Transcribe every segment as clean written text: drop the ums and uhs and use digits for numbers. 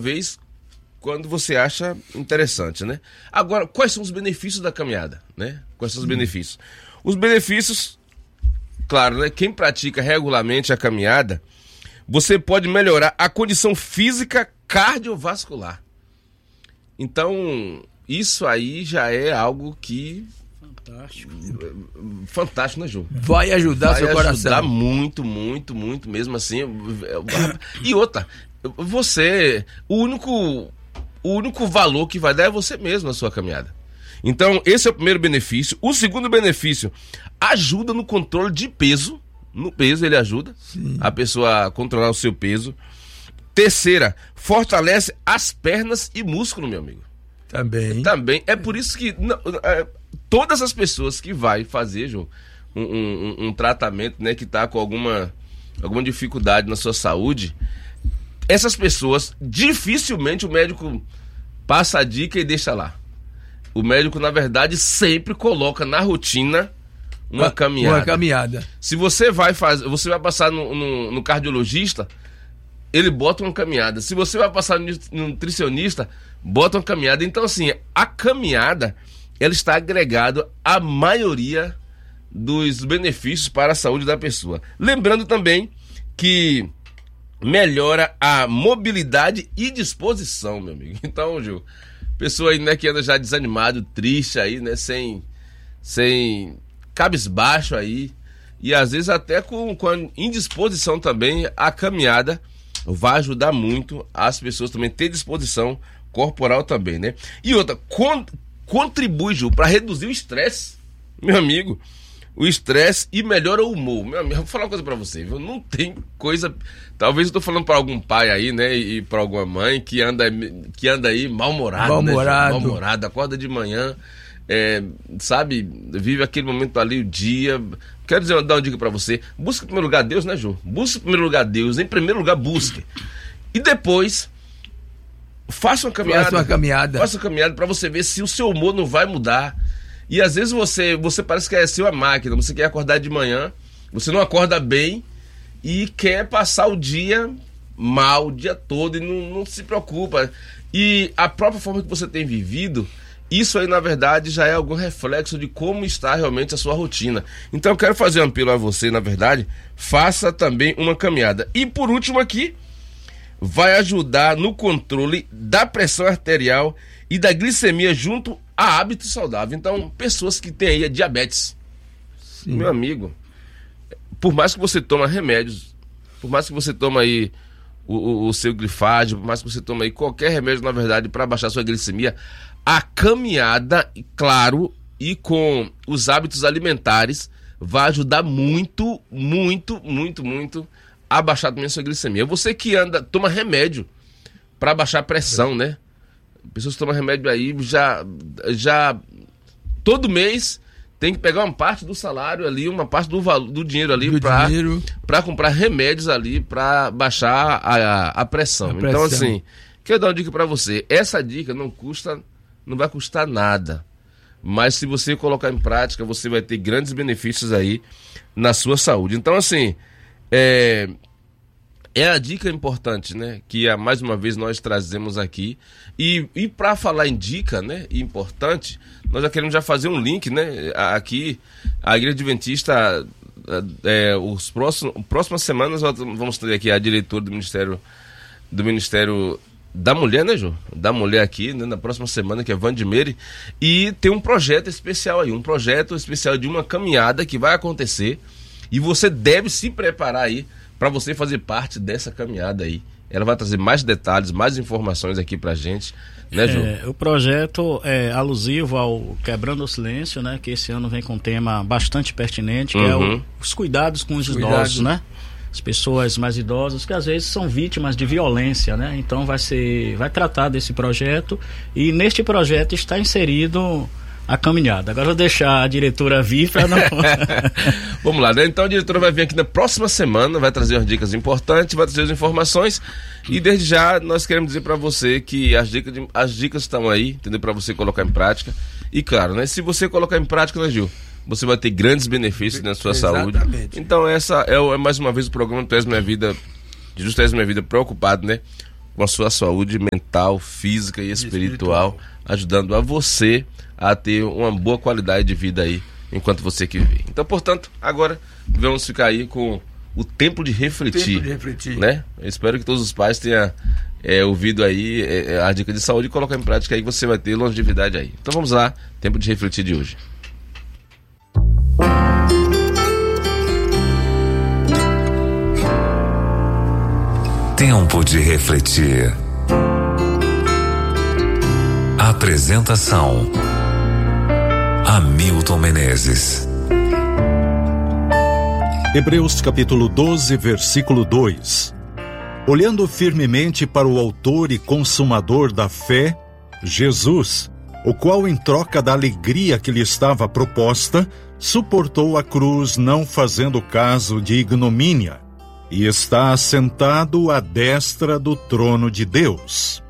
vez quando você acha interessante, né? Agora, quais são os benefícios da caminhada, né? Quais são os benefícios? Os benefícios, claro, né? Quem pratica regularmente a caminhada, você pode melhorar a condição física cardiovascular. Então, isso aí já é algo que... Fantástico, né, Ju? Vai ajudar seu coração. Vai ajudar muito, muito, muito mesmo assim. E outra, você... O único valor que vai dar é você mesmo na sua caminhada. Então, esse é o primeiro benefício. O segundo benefício, ajuda no controle de peso. No peso ele ajuda. Sim. A pessoa a controlar o seu peso. Terceira, fortalece as pernas e músculo, meu amigo. Também. É por isso que todas as pessoas que vai fazer, João, um tratamento, né, que tá com alguma dificuldade na sua saúde, essas pessoas, dificilmente o médico passa a dica e deixa lá. O médico, na verdade, sempre coloca na rotina uma caminhada. Se você vai passar no cardiologista, ele bota uma caminhada. Se você vai passar no nutricionista, bota uma caminhada. Então, assim, a caminhada, ela está agregada à maioria dos benefícios para a saúde da pessoa. Lembrando também que melhora a mobilidade e disposição, meu amigo. Então, Gil, pessoa aí, né, que anda já desanimado, triste aí, né, sem cabisbaixo aí, e às vezes até com indisposição também, a caminhada vai ajudar muito as pessoas também ter disposição corporal também, né? E outra, contribui, Ju, para reduzir o estresse, meu amigo. O estresse e melhora o humor. Meu amigo, vou falar uma coisa pra você, viu? Não tem coisa... Talvez eu tô falando pra algum pai aí, né? E pra alguma mãe que anda aí mal-humorado. Né, mal-humorado, acorda de manhã, sabe? Vive aquele momento ali, o dia... Quero dar uma dica pra você. Busca em primeiro lugar Deus, né, Ju? Busca em primeiro lugar Deus. Em primeiro lugar, busque. E depois... Faça uma caminhada. Faça uma caminhada pra você ver se o seu humor não vai mudar. E às vezes você parece que é seu a máquina, você quer acordar de manhã, você não acorda bem e quer passar o dia mal, o dia todo, e não se preocupa. E a própria forma que você tem vivido, isso aí na verdade já é algum reflexo de como está realmente a sua rotina. Então eu quero fazer um apelo a você, na verdade, faça também uma caminhada. E por último aqui, vai ajudar no controle da pressão arterial e da glicemia junto a hábitos saudáveis. Então, pessoas que têm aí a diabetes, sim, meu amigo, por mais que você toma remédios, por mais que você toma aí o seu glifádio, por mais que você toma aí qualquer remédio, na verdade, para baixar sua glicemia, a caminhada, claro, e com os hábitos alimentares, vai ajudar muito, muito, muito, muito a baixar também a sua glicemia. Você que toma remédio para baixar a pressão, né? Pessoas que tomam remédio aí já todo mês tem que pegar uma parte do salário ali, uma parte do dinheiro ali para comprar remédios ali para baixar a pressão. Então, assim, quero dar uma dica para você. Essa dica não vai custar nada, mas se você colocar em prática, você vai ter grandes benefícios aí na sua saúde. Então, assim, é a dica importante, né, que mais uma vez nós trazemos aqui. E para falar em dica, né, importante, nós já queremos fazer um link, né, aqui, a Igreja Adventista, próximas semanas nós vamos ter aqui a diretora do Ministério da Mulher, né, Ju? Da Mulher aqui, né, na próxima semana, que é Vandimere, e tem um projeto especial aí, de uma caminhada que vai acontecer, e você deve se preparar aí para você fazer parte dessa caminhada aí. Ela vai trazer mais detalhes, mais informações aqui pra gente, né, Ju? O projeto é alusivo ao Quebrando o Silêncio, né? Que esse ano vem com um tema bastante pertinente, que é os cuidados com os idosos, né? As pessoas mais idosas que às vezes são vítimas de violência, né? Então vai tratar desse projeto, e neste projeto está inserido a caminhada. Agora eu vou deixar a diretora vir para não... Vamos lá, né? Então a diretora vai vir aqui na próxima semana, vai trazer umas dicas importantes, vai trazer as informações, e desde já nós queremos dizer para você que as dicas estão aí, entendeu? Para você colocar em prática. E claro, né? Se você colocar em prática, né, Gil, você vai ter grandes benefícios na sua saúde. Então essa é mais uma vez o programa Tu És Minha Vida, Jesus Tu És Minha Vida, preocupado, né, com a sua saúde mental, física e espiritual, ajudando a você a ter uma boa qualidade de vida aí, enquanto você que vive. Então, portanto, agora vamos ficar aí com o tempo de refletir. Né? Eu espero que todos os pais tenham ouvido aí a dica de saúde e colocar em prática aí, que você vai ter longevidade aí. Então vamos lá, tempo de refletir de hoje. Tempo de refletir. Apresentação: Hamilton Menezes. Hebreus capítulo 12, versículo 2. Olhando firmemente para o autor e consumador da fé, Jesus, o qual, em troca da alegria que lhe estava proposta, suportou a cruz, não fazendo caso de ignomínia, e está assentado à destra do trono de Deus.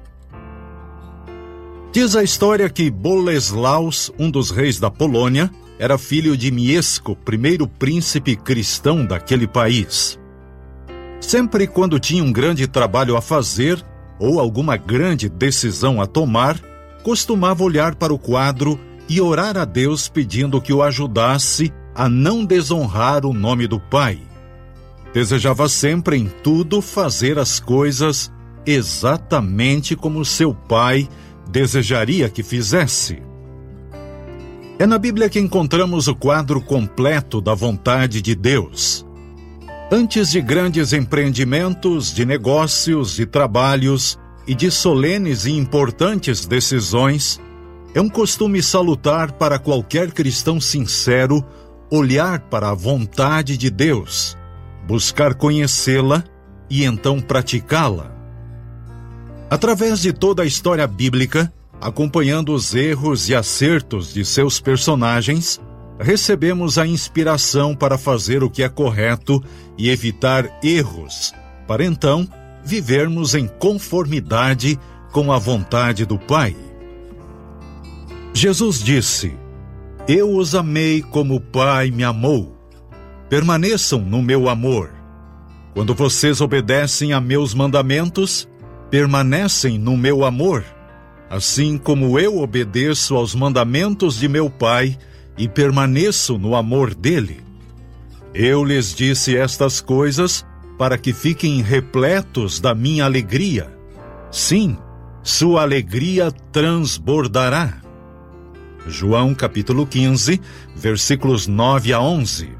Diz a história que Boleslaus, um dos reis da Polônia, era filho de Miesco, primeiro príncipe cristão daquele país. Sempre quando tinha um grande trabalho a fazer ou alguma grande decisão a tomar, costumava olhar para o quadro e orar a Deus pedindo que o ajudasse a não desonrar o nome do Pai. Desejava sempre em tudo fazer as coisas exatamente como seu pai desejaria que fizesse. É na Bíblia que encontramos o quadro completo da vontade de Deus. Antes de grandes empreendimentos, de negócios, de trabalhos e de solenes e importantes decisões, é um costume salutar para qualquer cristão sincero olhar para a vontade de Deus, buscar conhecê-la e então praticá-la. Através de toda a história bíblica, acompanhando os erros e acertos de seus personagens, recebemos a inspiração para fazer o que é correto e evitar erros, para então vivermos em conformidade com a vontade do Pai. Jesus disse: Eu os amei como o Pai me amou. Permaneçam no meu amor. Quando vocês obedecem a meus mandamentos, permanecem no meu amor, assim como eu obedeço aos mandamentos de meu Pai e permaneço no amor dele. Eu lhes disse estas coisas para que fiquem repletos da minha alegria. Sim, sua alegria transbordará. João capítulo 15, versículos 9 a 11.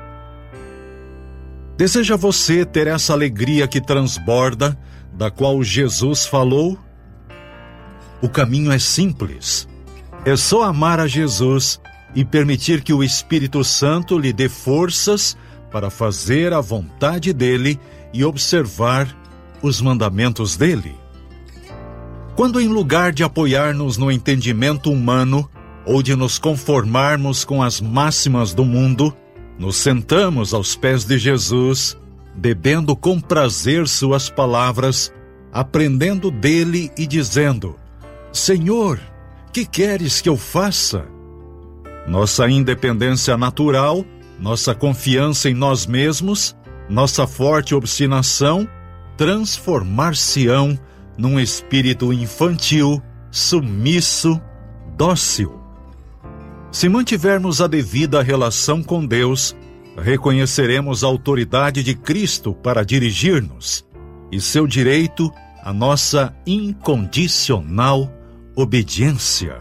Deseja você ter essa alegria que transborda, da qual Jesus falou? O caminho é simples. É só amar a Jesus e permitir que o Espírito Santo lhe dê forças para fazer a vontade dele e observar os mandamentos dele. Quando, em lugar de apoiar-nos no entendimento humano ou de nos conformarmos com as máximas do mundo, nos sentamos aos pés de Jesus, bebendo com prazer suas palavras, aprendendo dele e dizendo: Senhor, que queres que eu faça? Nossa independência natural, nossa confiança em nós mesmos, nossa forte obstinação, transformar-se-ão num espírito infantil, submisso, dócil. Se mantivermos a devida relação com Deus, reconheceremos a autoridade de Cristo para dirigir-nos e seu direito à nossa incondicional obediência.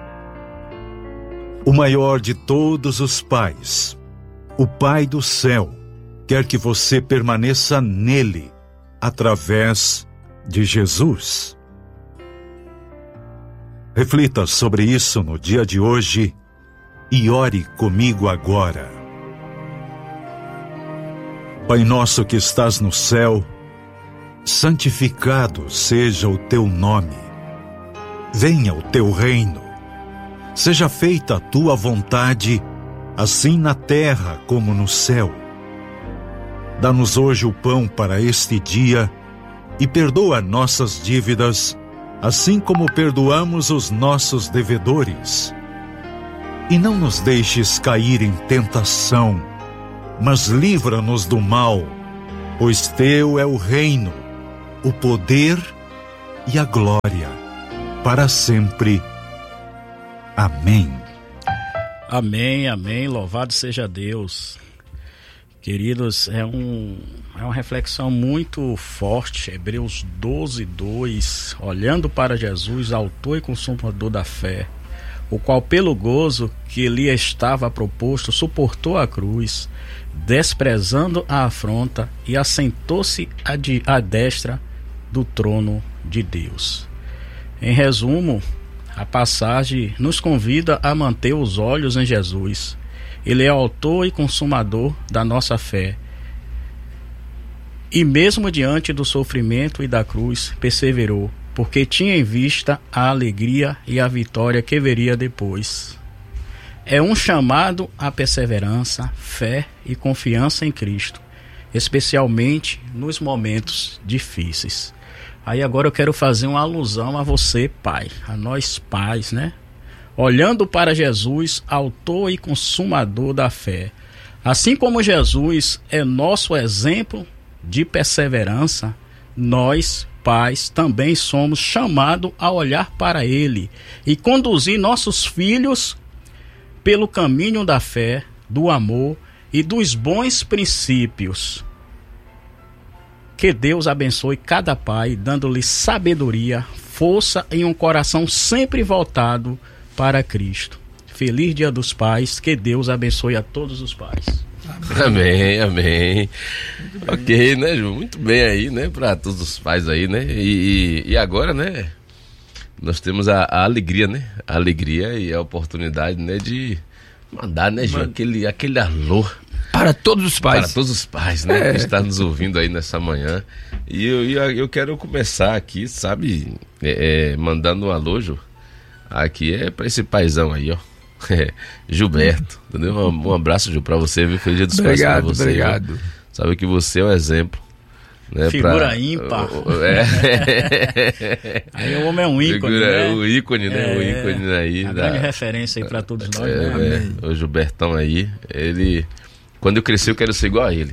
O maior de todos os pais, o Pai do céu, quer que você permaneça nele através de Jesus. Reflita sobre isso no dia de hoje e ore comigo agora. Pai nosso que estás no céu, santificado seja o teu nome. Venha o teu reino. Seja feita a tua vontade, assim na terra como no céu. Dá-nos hoje o pão para este dia e perdoa nossas dívidas, assim como perdoamos os nossos devedores. E não nos deixes cair em tentação, mas livra-nos do mal, pois teu é o reino, o poder e a glória, para sempre. Amém. Amém, amém. Louvado seja Deus. Queridos, é uma reflexão muito forte. Hebreus 12:2. Olhando para Jesus, autor e consumador da fé, o qual pelo gozo que lhe estava proposto suportou a cruz, desprezando a afronta, e assentou-se à destra do trono de Deus. Em resumo, a passagem nos convida a manter os olhos em Jesus. Ele é autor e consumador da nossa fé. E mesmo diante do sofrimento e da cruz, perseverou, porque tinha em vista a alegria e a vitória que viria depois. É um chamado à perseverança, fé e confiança em Cristo, especialmente nos momentos difíceis. Aí agora eu quero fazer uma alusão a você, pai, a nós pais, né? Olhando para Jesus, autor e consumador da fé. Assim como Jesus é nosso exemplo de perseverança, nós, pais, também somos chamados a olhar para Ele e conduzir nossos filhos pelo caminho da fé, do amor e dos bons princípios. Que Deus abençoe cada pai, dando-lhe sabedoria, força e um coração sempre voltado para Cristo. Feliz Dia dos Pais, que Deus abençoe a todos os pais. Amém, amém. Ok, né, Ju? Muito bem aí, né, para todos os pais aí, né? E agora, né, nós temos a alegria, né? A alegria e a oportunidade, né, de mandar, né, Ju, aquele alô. Para todos os pais. Para todos os pais, né? Que estão nos ouvindo aí nessa manhã. E eu quero começar aqui, sabe, mandando um alô, Ju. Aqui é para esse paizão aí, ó. Gilberto, entendeu? Um abraço, Ju, para você, viu? Feliz Dia dos Pais pra você. Obrigado. Viu? Sabe que você é um exemplo, né? Figura ímpar. Aí o homem é um ícone, né? O ícone, né? O ícone aí. A grande referência aí para todos nós, né? O Gilbertão aí, ele... Quando eu crescer, eu quero ser igual a ele.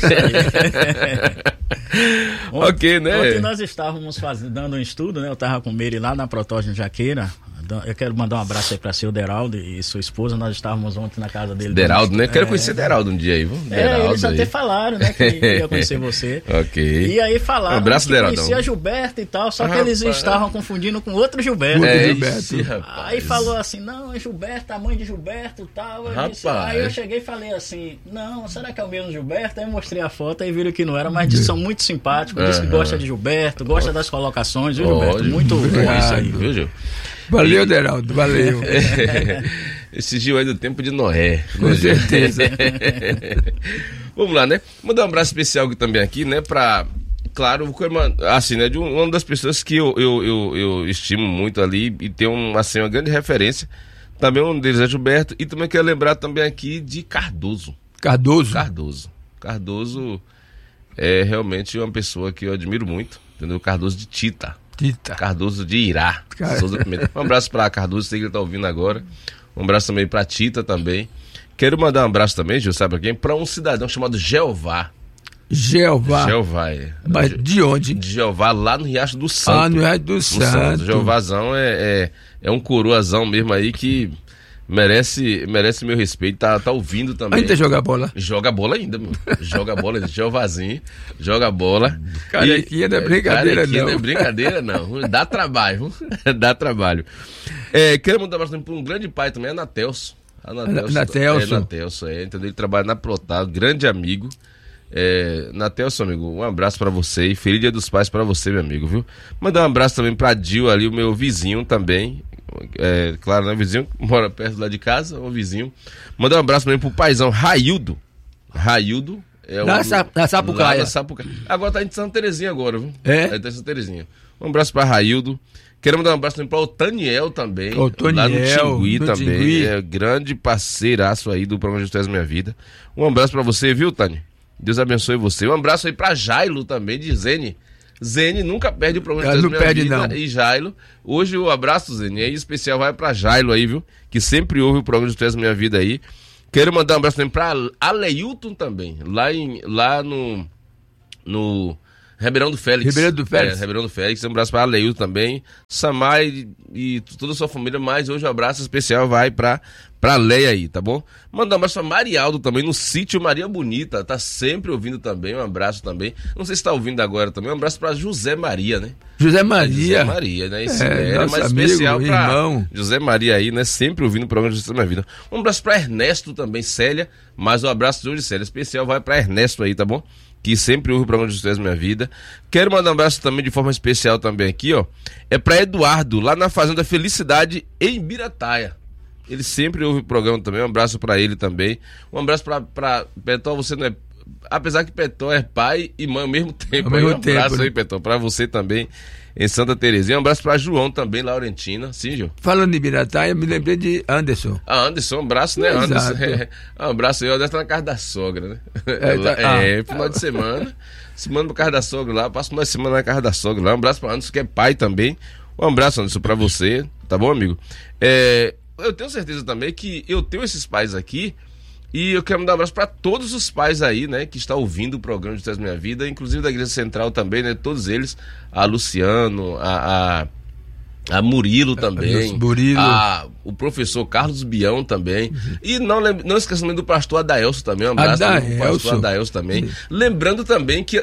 Ok, né? Ontem nós estávamos dando um estudo, né? Eu estava com ele lá na Protógeno Jaqueira. Eu quero mandar um abraço aí para seu Deraldo e sua esposa. Nós estávamos ontem na casa dele. Deraldo, né? Quero conhecer Deraldo um dia aí, viu? Eles até falaram, né? Que ia conhecer você. Ok. E aí falaram abraço, que conhecia Gilberto e tal, só que eles estavam confundindo com outro Gilberto. Aí falou assim, não, é Gilberto, a mãe de Gilberto e tal. Aí eu cheguei e falei assim, não, será que é o mesmo Gilberto? Aí eu mostrei a foto e viram que não era, mas são muito simpáticos, disse que gosta de Gilberto, gosta das colocações, viu, Gilberto? Muito bom isso aí, viu, Gil? Valeu, Deraldo, valeu. Esse Gil aí do tempo de Noé. Com certeza. Vamos lá, né? Mandar um abraço especial também aqui, né? Pra, claro, assim, né? De uma das pessoas que eu estimo muito ali e tem assim, uma grande referência. Também um deles é Gilberto. E também quero lembrar também aqui de Cardoso. Cardoso é realmente uma pessoa que eu admiro muito. Entendeu? Cardoso de Tita. Cardoso de Irá. Um abraço para Cardoso, sei que ele tá ouvindo agora. Um abraço também para Tita também. Quero mandar um abraço também, Gil, sabe pra quem? Para um cidadão chamado Jeová. Jeová, Mas de onde? De Jeová, lá no Riacho do Santo. No Riacho do Santo. Jeovazão é um coroazão mesmo aí que merece meu respeito, tá ouvindo também. Ainda joga bola? Joga bola ainda, meu. Joga bola, Jeovazinho, joga bola. Carequinha não é brincadeira, não. Não é brincadeira, não. Dá trabalho, dá trabalho. Quero mandar bastante para um grande pai também, Anatelso. Anatelso, entendeu? Ele trabalha na Protado, grande amigo. Natelso, amigo, um abraço pra você e Feliz Dia dos Pais pra você, meu amigo, viu? Mandar um abraço também pra Dil ali, o meu vizinho também. Claro, não é vizinho, mora perto lá de casa, o vizinho. Mandar um abraço também pro paizão Raildo é na Sapucaia. Agora tá em Santa Terezinha agora, viu? Tá em Santa Terezinha. Um abraço pra Raildo. Quero mandar um abraço também para o Taniel também, lá no Tingui também, grande parceiraço aí do programa Justiça Minha Vida. Um abraço para você, viu, Tani? Deus abençoe você. Um abraço aí para Jailo também, de Zene. Zene nunca perde o programa Justiça Minha Vida. Não. E Jailo, hoje o abraço, Zene, aí especial vai para Jailo aí, viu? Que sempre ouve o programa Justiça Minha Vida aí. Quero mandar um abraço também para Aleilton também, lá Ribeirão do Félix. Ribeirão do Félix. Um abraço para Aleildo também, Samar e toda a sua família, mas hoje um abraço especial vai pra Leia aí, tá bom? Mandar um abraço pra Marialdo também, no sítio Maria Bonita, tá sempre ouvindo também, um abraço também. Não sei se tá ouvindo agora também, um abraço pra José Maria, né? José Maria, né? Esse é mais amigo, especial pra irmão. José Maria aí, né? Sempre ouvindo o programa Justiça na Minha Vida. Um abraço pra Ernesto também, Célia, mas um abraço de hoje, Célia, especial vai pra Ernesto aí, tá bom? Que sempre ouve o programa Justiça na Minha Vida. Quero mandar um abraço também de forma especial também aqui, ó. É pra Eduardo, lá na Fazenda Felicidade, em Birataia. Ele sempre ouve o programa também, um abraço pra ele também. Um abraço pra Petó, você não é... Apesar que Petó é pai e mãe ao mesmo tempo. Um abraço aí, Petó, pra você também, em Santa Terezinha. Um abraço pra João também, Laurentina. Sim, João? Falando em Birataia, eu me lembrei de Anderson. Anderson, um abraço, né, Anderson? Um abraço aí, Anderson tá na casa da sogra, né? Final de semana. Semana pra casa da sogra lá, passo uma semana na casa da sogra lá. Um abraço pra Anderson, que é pai também. Um abraço, Anderson, pra você, tá bom, amigo? Eu tenho certeza também que eu tenho esses pais aqui e eu quero mandar um abraço para todos os pais aí, né, que estão ouvindo o programa de Justiça na Minha Vida, inclusive da Igreja Central também, né, todos eles, a Luciano, a Murilo também, o professor Carlos Bião também, e não esqueçam do pastor Adaelso também, um abraço pro pastor Adaelso também. Lembrando também que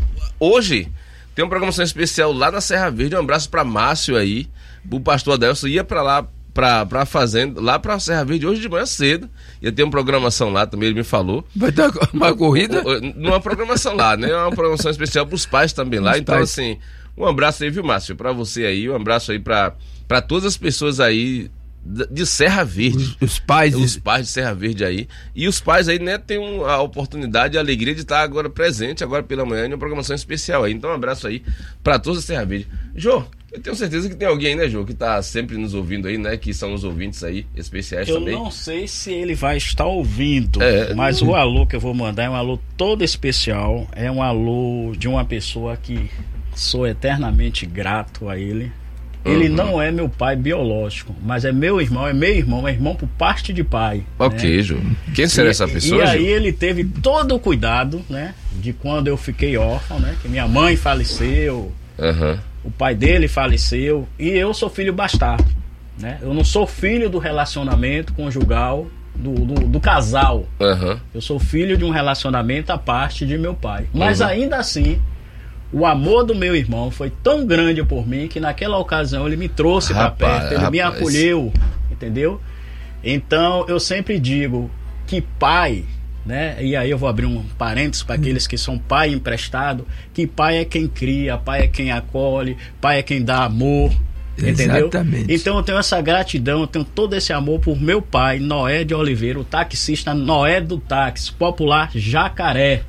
hoje tem uma programação especial lá na Serra Verde, um abraço para Márcio aí, o pastor Adaelso ia para lá, pra fazenda, lá pra Serra Verde, hoje de manhã cedo, ia ter uma programação lá também, ele me falou. Vai ter uma corrida? Uma programação lá, né? Uma programação especial pros pais também lá, então assim, um abraço aí, viu, Márcio, pra você aí, um abraço aí pra todas as pessoas aí de Serra Verde. Os pais de Serra Verde aí, e os pais aí, né, tem a oportunidade e a alegria de estar agora presente, agora pela manhã, em uma programação especial aí, então um abraço aí pra todos da Serra Verde. Jô, eu tenho certeza que tem alguém, né, Jô, que tá sempre nos ouvindo aí, né, que são os ouvintes aí, especiais também. Eu não sei se ele vai estar ouvindo, mas o alô que eu vou mandar é um alô todo especial, é um alô de uma pessoa que sou eternamente grato a ele. Ele não é meu pai biológico, mas é meu irmão, é irmão por parte de pai. Ok, né? Jô. Quem será essa pessoa, E aí ele teve todo o cuidado, né, de quando eu fiquei órfão, né, que minha mãe faleceu, o pai dele faleceu, e eu sou filho bastardo, né? Eu não sou filho do relacionamento conjugal do casal. Eu sou filho de um relacionamento à parte de meu pai. Mas ainda assim, o amor do meu irmão foi tão grande por mim que naquela ocasião ele me trouxe para perto, ele me acolheu, entendeu? Então eu sempre digo que pai, né? E aí eu vou abrir um parênteses para aqueles que são pai emprestado, que pai é quem cria, pai é quem acolhe, pai é quem dá amor, entendeu? Exatamente. Então eu tenho essa gratidão, eu tenho todo esse amor por meu pai, Noé de Oliveira, o taxista Noé do táxi, popular Jacaré.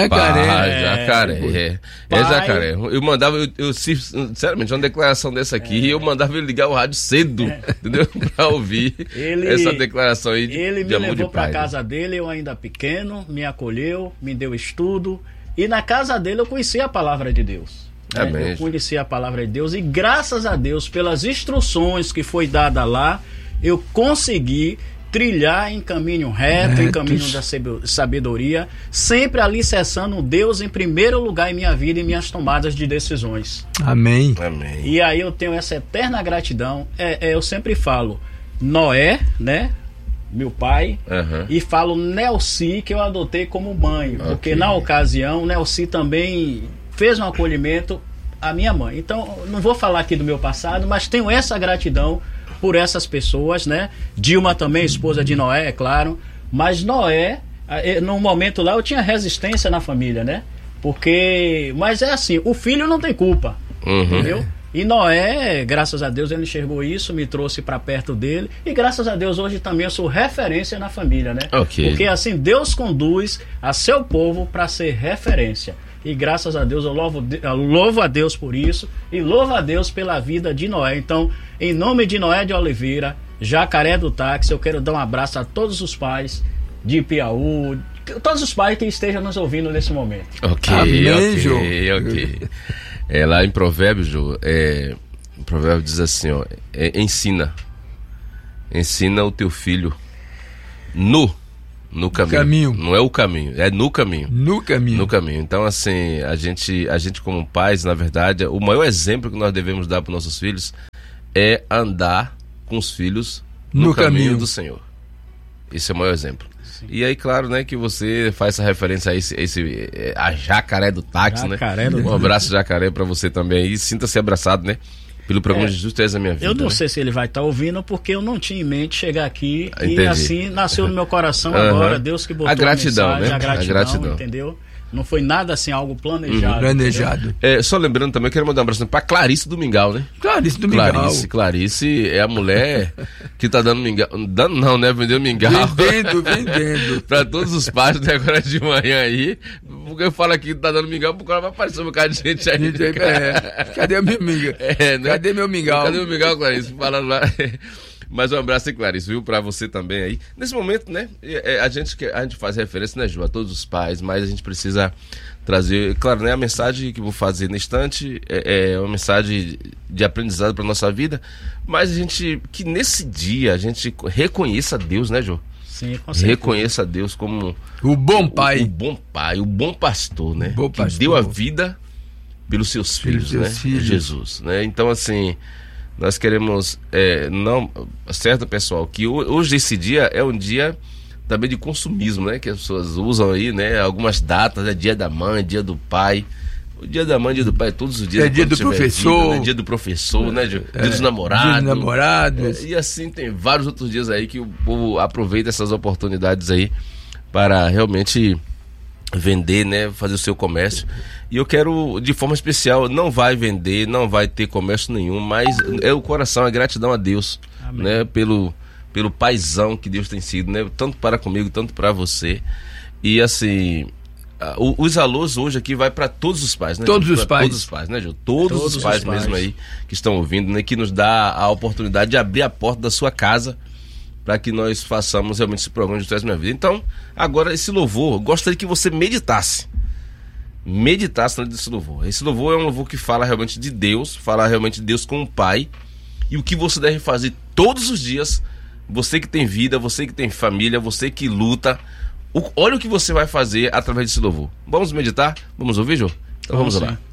Jacaré. Jacaré. Eu mandava, sinceramente, uma declaração dessa aqui, eu mandava ele ligar o rádio cedo, entendeu? Pra ouvir essa declaração aí ele me levou pra casa dele, eu ainda pequeno, me acolheu, me deu estudo, e na casa dele eu conheci a palavra de Deus. Eu conheci a palavra de Deus e graças a Deus pelas instruções que foi dada lá, eu consegui trilhar em caminho reto, em caminho da sabedoria, sempre alicerçando Deus em primeiro lugar em minha vida e minhas tomadas de decisões. Amém. E aí eu tenho essa eterna gratidão. Eu sempre falo Noé, né, meu pai, e falo Nelci, que eu adotei como mãe, porque na ocasião Nelci também fez um acolhimento à minha mãe. Então, não vou falar aqui do meu passado, mas tenho essa gratidão por essas pessoas, né? Dilma também, esposa de Noé, é claro. Mas Noé, num momento lá, eu tinha resistência na família, né? Mas é assim, o filho não tem culpa, entendeu? E Noé, graças a Deus, ele enxergou isso, me trouxe para perto dele. E graças a Deus, hoje também eu sou referência na família, né? Porque assim, Deus conduz a seu povo para ser referência. E graças a Deus eu louvo a Deus por isso e louvo a Deus pela vida de Noé. Então, em nome de Noé de Oliveira, Jacaré do Táxi, eu quero dar um abraço a todos os pais de Piauí, todos os pais que estejam nos ouvindo nesse momento. Ok. Lá em Provérbios, Jô, o provérbio diz assim, ó, ensina o teu filho No caminho. Não é o caminho, é no caminho. No caminho. No caminho. Então, assim, a gente como pais, na verdade, o maior exemplo que nós devemos dar para nossos filhos é andar com os filhos no caminho do Senhor. Esse é o maior exemplo. Sim. E aí, claro, né, que você faz essa referência a a jacaré do táxi, jacaré, né? Um abraço, jacaré, para você também aí. Sinta-se abraçado, né? Pelo programa de Jesus Tu És a Minha Vida. Eu não sei se ele vai estar ouvindo, porque eu não tinha em mente chegar aqui. Entendi. E assim nasceu no meu coração agora. Deus que botou a gratidão, mensagem, né? a gratidão, entendeu? Não foi nada assim, algo planejado. Planejado. Só lembrando também, eu quero mandar um abraço pra Clarice do Mingau, né? Clarice do Mingau. Clarice é a mulher que tá dando mingau. Dando não, né? Vendendo mingau. Vendendo. Pra todos os pais, né? Agora de manhã aí. Porque eu falo aqui que tá dando mingau, porque vai aparecer um bocado de gente aí. Cadê o meu mingau? Né? Cadê meu mingau? Cadê o mingau, Clarice? Falando lá. Mas um abraço aí, Clarice, viu? Pra você também aí. Nesse momento, né? A gente faz referência, né, Ju, a todos os pais, mas a gente precisa trazer, claro, né? A mensagem que eu vou fazer na instante é uma mensagem de aprendizado pra nossa vida, mas que nesse dia a gente reconheça Deus, né, Ju? Sim, com certeza. Reconheça Deus como o bom pai. O bom pai, o bom pastor, né? Bom pastor. Que deu a vida pelos seus filhos, né? Filhos. Jesus, né? Então, assim, nós queremos, certo, pessoal, que hoje esse dia é um dia também de consumismo, né? Que as pessoas usam aí, né? Algumas datas, né? Dia da mãe, dia do pai. O dia da mãe, dia do pai, todos os dias. É dia do professor. Vida, né? Dia do professor, né? Dia dos namorados. Dia dos namorados. E assim tem vários outros dias aí que o povo aproveita essas oportunidades aí para realmente vender, né? Fazer o seu comércio. E eu quero, de forma especial, não vai vender, não vai ter comércio nenhum, mas é o coração, a gratidão a Deus, né? Pelo paizão que Deus tem sido, né? Tanto para comigo, tanto para você. E assim, os alôs hoje aqui vai para todos os pais, né? Todos os pais. Todos os pais, né, Gil? Todos os pais mesmo aí que estão ouvindo, né? Que nos dá a oportunidade de abrir a porta da sua casa para que nós façamos realmente esse programa de Tu És a Minha Vida. Então, agora esse louvor, eu gostaria que você meditasse nesse louvor. Esse louvor é um louvor que fala realmente de Deus, fala realmente de Deus como Pai e o que você deve fazer todos os dias. Você que tem vida, você que tem família, você que luta, olha o que você vai fazer através desse louvor. Vamos meditar? Vamos ouvir, Jô? Então vamos lá.